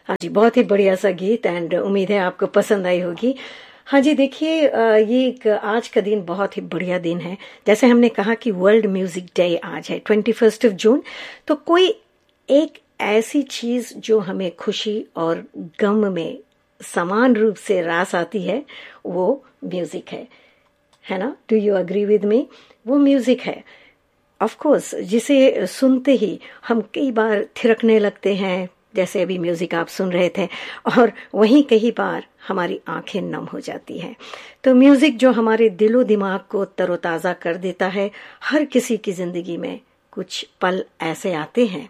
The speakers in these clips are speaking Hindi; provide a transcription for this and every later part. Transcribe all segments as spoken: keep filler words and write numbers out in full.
हाँ जी, बहुत ही बढ़िया सा गीत एंड उम्मीद है आपको पसंद आई होगी। हाँ जी, देखिए ये एक आज का दिन बहुत ही बढ़िया दिन है। जैसे हमने कहा कि वर्ल्ड म्यूजिक डे आज है ट्वेंटी फर्स्ट ऑफ जून। तो कोई एक ऐसी चीज जो हमें खुशी और गम में समान रूप से रास आती है, वो म्यूजिक है, है ना? Do you agree with me? वो म्यूजिक है ऑफ कोर्स, जिसे सुनते ही हम कई बार थिरकने लगते हैं, जैसे अभी म्यूजिक आप सुन रहे थे, और वहीं कई बार हमारी आंखें नम हो जाती हैं। तो म्यूजिक जो हमारे दिलो दिमाग को तरोताजा कर देता है। हर किसी की जिंदगी में कुछ पल ऐसे आते हैं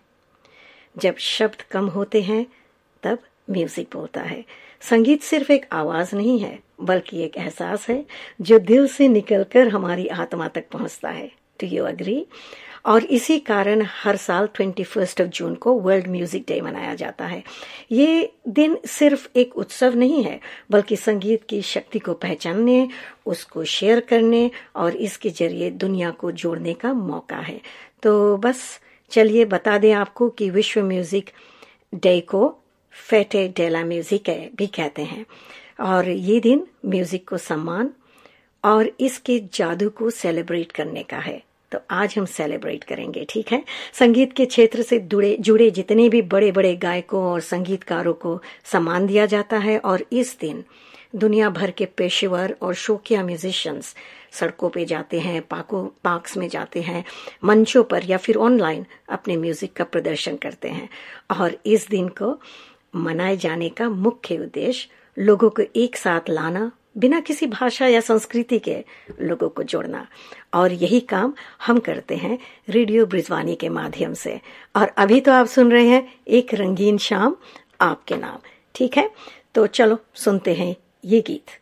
जब शब्द कम होते हैं, तब म्यूजिक बोलता है। संगीत सिर्फ एक आवाज नहीं है, बल्कि एक एहसास है जो दिल से निकलकर हमारी आत्मा तक पहुंचता है। Do you agree? और इसी कारण हर साल ट्वेंटी फर्स्ट ऑफ जून को वर्ल्ड म्यूजिक डे मनाया जाता है। ये दिन सिर्फ एक उत्सव नहीं है, बल्कि संगीत की शक्ति को पहचानने, उसको शेयर करने और इसके जरिए दुनिया को जोड़ने का मौका है। तो बस चलिए बता दें आपको कि विश्व म्यूजिक डे को फेटे डेला म्यूजिक भी कहते हैं, और ये दिन म्यूजिक को सम्मान और इसके जादू को सेलिब्रेट करने का है। तो आज हम सेलिब्रेट करेंगे, ठीक है? संगीत के क्षेत्र से जुड़े जुड़े जितने भी बड़े बड़े गायकों और संगीतकारों को सम्मान दिया जाता है, और इस दिन दुनिया भर के पेशेवर और शौकिया म्यूजिशियंस सड़कों पे जाते हैं, पार्कों पार्क्स में जाते हैं, मंचों पर या फिर ऑनलाइन अपने म्यूजिक का प्रदर्शन करते हैं। और इस दिन को मनाए जाने का मुख्य उद्देश्य लोगों को एक साथ लाना, बिना किसी भाषा या संस्कृति के लोगों को जोड़ना। और यही काम हम करते हैं रेडियो ब्रिजवानी के माध्यम से। और अभी तो आप सुन रहे हैं एक रंगीन शाम आपके नाम, ठीक है? तो चलो सुनते हैं ये गीत।